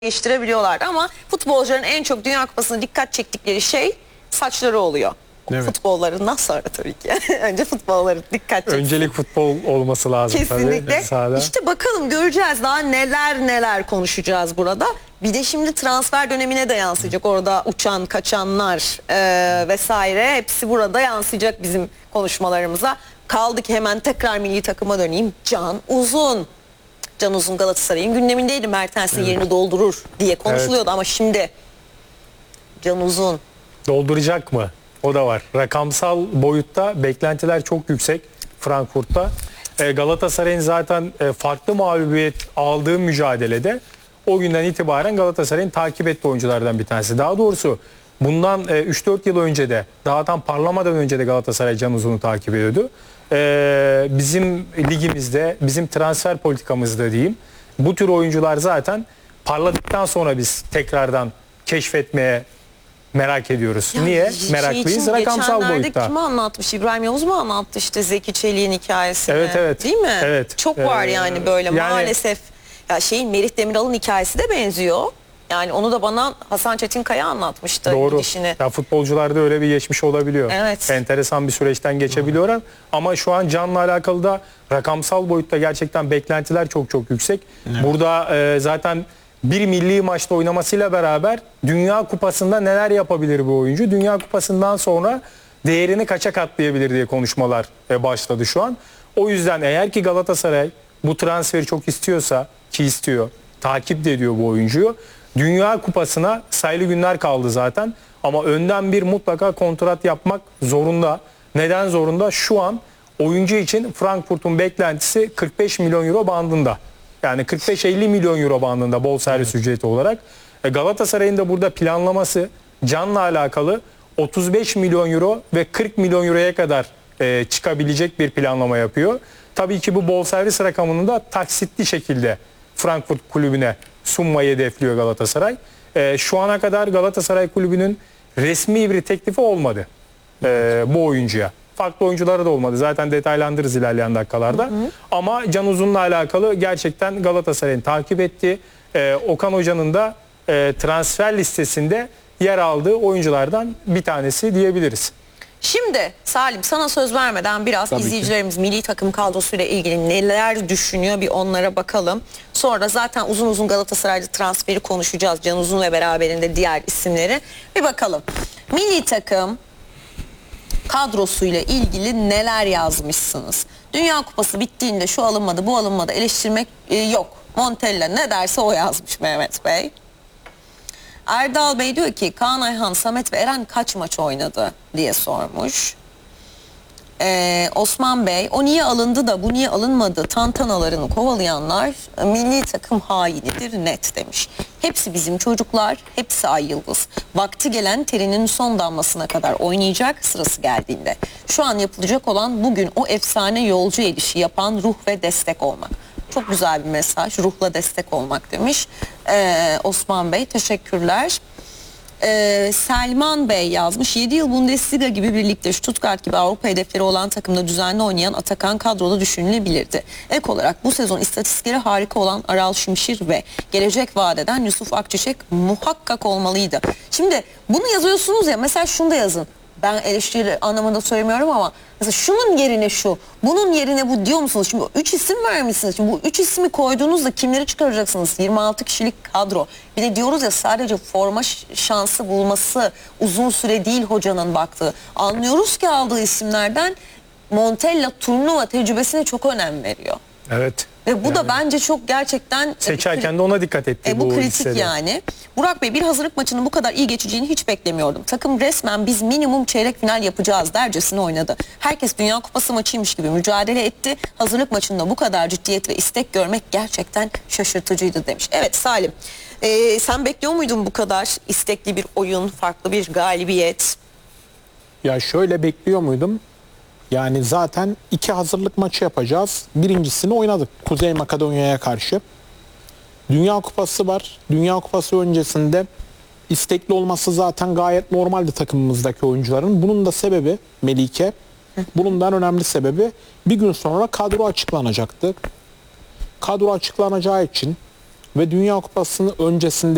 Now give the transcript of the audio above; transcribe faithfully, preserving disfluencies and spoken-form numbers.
değiştirebiliyorlardı ama futbolcuların en çok Dünya Kupası'na dikkat çektikleri şey saçları oluyor. Evet. Futbollarından sonra tabii ki. Önce futbolların dikkat çeksin. Öncelik futbol olması lazım. Kesinlikle. Tabii, işte bakalım göreceğiz daha neler neler konuşacağız burada. Bir de şimdi transfer dönemine de yansıyacak. Orada uçan, kaçanlar e, vesaire hepsi burada yansıyacak bizim konuşmalarımıza. Kaldı ki hemen tekrar milli takıma döneyim. Can Uzun. Can Uzun Galatasaray'ın gündemindeydi. Mertens'in evet. yerini doldurur diye konuşuluyordu evet. ama şimdi Can Uzun. Dolduracak mı? O da var. Rakamsal boyutta beklentiler çok yüksek Frankfurt'ta. E, Galatasaray'ın zaten e, farklı mağlubiyet aldığı mücadelede o günden itibaren Galatasaray'ın takip ettiği oyunculardan bir tanesi. Daha doğrusu bundan e, üç dört yıl önce de daha tam parlamadan önce de Galatasaray Can Uzun'u takip ediyordu. E, bizim ligimizde, bizim transfer politikamızda diyeyim, bu tür oyuncular zaten parladıktan sonra biz tekrardan keşfetmeye merak ediyoruz. Ya, Niye? Meraklıyız. Rakamsal boyutta. Kim anlatmış? İbrahim Yavuz mu anlattı işte Zeki Çelik'in hikayesini? Evet evet. Değil mi? Evet. Çok var ee, yani böyle yani, maalesef. Ya şeyin Merih Demiral'ın hikayesi de benziyor. Yani onu da bana Hasan Çetinkaya anlatmıştı. Doğru. Gidişini. Ya futbolcularda öyle bir geçmiş olabiliyor. Evet. Enteresan bir süreçten geçebiliyorlar. Hı. Ama şu an Can'la alakalı da rakamsal boyutta gerçekten beklentiler çok çok yüksek. Evet. Burada e, zaten bir milli maçta oynamasıyla beraber Dünya Kupası'nda neler yapabilir bu oyuncu? Dünya Kupası'ndan sonra değerini kaça katlayabilir diye konuşmalar e, başladı şu an. O yüzden eğer ki Galatasaray bu transferi çok istiyorsa, ki istiyor, takip de ediyor bu oyuncuyu. Dünya Kupası'na sayılı günler kaldı zaten. Ama önden bir mutlaka kontrat yapmak zorunda. Neden zorunda? Şu an oyuncu için Frankfurt'un beklentisi kırk beş milyon euro bandında. Yani kırk beş elli milyon euro bandında bonservis evet. ücreti olarak. E Galatasaray'ın da burada planlaması Can'la alakalı otuz beş milyon euro ve kırk milyon euroya kadar e, çıkabilecek bir planlama yapıyor. Tabii ki bu bonservis rakamını da taksitli şekilde Frankfurt kulübüne sunmayı hedefliyor Galatasaray. E, şu ana kadar Galatasaray kulübünün resmi bir teklifi olmadı e, bu oyuncuya. Farklı oyunculara da olmadı. Zaten detaylandırırız ilerleyen dakikalarda. Hı hı. Ama Can Uzun'la alakalı gerçekten Galatasaray'ın takip ettiği, e, Okan Hoca'nın da e, transfer listesinde yer aldığı oyunculardan bir tanesi diyebiliriz. Şimdi Salim sana söz vermeden biraz Tabii izleyicilerimiz ki. milli takım kadrosuyla ilgili neler düşünüyor bir onlara bakalım. Sonra zaten uzun uzun Galatasaray'da transferi konuşacağız. Can Uzun ve beraberinde diğer isimleri. Bir bakalım. Milli takım kadrosuyla ilgili neler yazmışsınız? Dünya Kupası bittiğinde şu alınmadı bu alınmadı eleştirmek e, yok. Montella ne derse o yazmış Mehmet Bey. Erdal Bey diyor ki Kaan Ayhan, Samet ve Eren kaç maç oynadı diye sormuş. Ee, Osman Bey o niye alındı da bu niye alınmadı tantanalarını kovalayanlar milli takım hainidir net demiş. Hepsi bizim çocuklar, hepsi ay yıldız. Vakti gelen terinin son damlasına kadar oynayacak sırası geldiğinde. Şu an yapılacak olan bugün o efsane yolcu edişi yapan ruh ve destek olmak. Çok güzel bir mesaj. Ruhla destek olmak demiş. Ee, Osman Bey teşekkürler. Ee, Selman Bey yazmış. yedi yıl Bundesliga gibi birlikte Stuttgart gibi Avrupa hedefleri olan takımda düzenli oynayan Atakan kadroda düşünülebilirdi. Ek olarak bu sezon istatistikleri harika olan Aral Şimşir ve gelecek vadeden Yusuf Akçiçek muhakkak olmalıydı. Şimdi bunu yazıyorsunuz ya mesela şunu da yazın. Ben eleştiri anlamında söylemiyorum ama mesela şunun yerine şu, bunun yerine bu diyor musunuz? Şimdi üç isim vermişsiniz. Şimdi bu üç ismi koyduğunuzda kimleri çıkaracaksınız? yirmi altı kişilik kadro. Bir de diyoruz ya sadece forma şansı bulması uzun süre değil hocanın baktığı. Anlıyoruz ki aldığı isimlerden Montella turnuva tecrübesine çok önem veriyor. Evet. Ve bu yani da bence çok gerçekten seçerken de ona dikkat etti. E, bu, bu kritik listede. yani. Burak Bey bir hazırlık maçının bu kadar iyi geçeceğini hiç beklemiyordum. Takım resmen biz minimum çeyrek final yapacağız dercesine oynadı. Herkes Dünya Kupası maçıymış gibi mücadele etti. Hazırlık maçında bu kadar ciddiyet ve istek görmek gerçekten şaşırtıcıydı demiş. Evet Salim e, sen bekliyor muydun bu kadar istekli bir oyun, farklı bir galibiyet? Ya şöyle bekliyor muydum? Yani zaten iki hazırlık maçı yapacağız. Birincisini oynadık Kuzey Makedonya'ya karşı. Dünya Kupası var. Dünya Kupası öncesinde istekli olması zaten gayet normaldi takımımızdaki oyuncuların. Bunun da sebebi Melike. Bunun da en önemli sebebi bir gün sonra kadro açıklanacaktı. Kadro açıklanacağı için ve Dünya Kupası'nın öncesinde